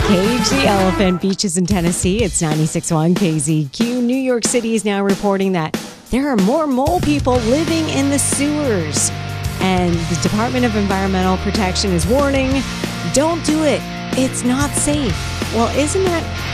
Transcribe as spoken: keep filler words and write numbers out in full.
Cage the Elephant, beaches in Tennessee. It's ninety-six point one K Z Q. New York City is now reporting that there are more mole people living in the sewers. And the Department of Environmental Protection is warning, don't do it. It's not safe. Well, isn't that